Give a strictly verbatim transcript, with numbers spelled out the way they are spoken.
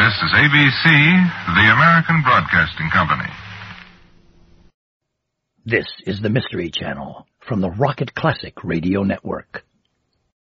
This is A B C, the American Broadcasting Company. This is the Mystery Channel from the Rocket Classic Radio Network.